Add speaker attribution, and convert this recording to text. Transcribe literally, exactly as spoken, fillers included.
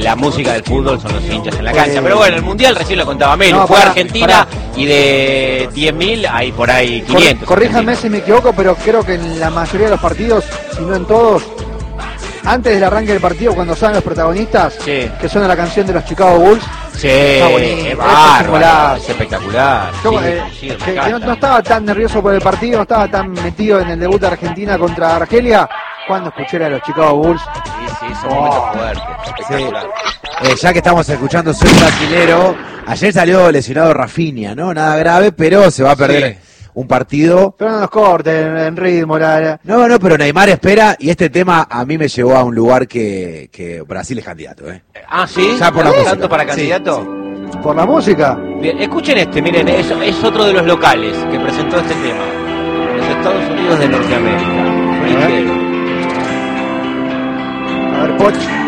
Speaker 1: La música del fútbol son los hinchas en la cancha. Pero bueno, el Mundial recién lo contaba Melu.
Speaker 2: No,
Speaker 1: Fue
Speaker 2: pará,
Speaker 1: Argentina
Speaker 2: pará.
Speaker 1: y de diez mil hay por ahí quinientos.
Speaker 2: Corríjanme si me equivoco, pero creo que en la mayoría de los partidos, si no en todos, antes del arranque del partido, cuando salen los protagonistas,
Speaker 1: Sí.
Speaker 2: que suena la canción de los Chicago Bulls,
Speaker 1: Sí,
Speaker 2: está bonito,
Speaker 1: es
Speaker 2: es
Speaker 1: bárbaro,
Speaker 2: espectacular.
Speaker 1: es espectacular.
Speaker 2: Yo,
Speaker 1: Sí,
Speaker 2: eh,
Speaker 1: sí, me
Speaker 2: que- que no,
Speaker 1: encanta.
Speaker 2: no estaba tan nervioso por el partido, no estaba tan metido en el debut de Argentina contra Argelia, cuando escuché la de los Chicago Bulls.
Speaker 1: Sí, sí, son momentos fuertes, espectacular.
Speaker 3: Eh, ya que estamos escuchando Soy Brasilero, ayer salió lesionado Rafinha, ¿no? Nada grave, pero se va a perder
Speaker 1: Sí.
Speaker 3: un partido.
Speaker 2: Pero no nos corten en ritmo. La, la-
Speaker 3: No, no, pero Neymar espera, y este tema a mí me llevó a un lugar que, que Brasil es candidato, ¿eh?
Speaker 1: Ah, sí.
Speaker 3: Ya por la
Speaker 1: ¿Tanto
Speaker 3: música.
Speaker 1: para
Speaker 3: Sí,
Speaker 1: candidato?
Speaker 2: por la música.
Speaker 1: Bien, escuchen este, miren, es, es otro de los locales que presentó este tema. Los Estados Unidos de Norteamérica.
Speaker 2: A ver. A ver, Poch.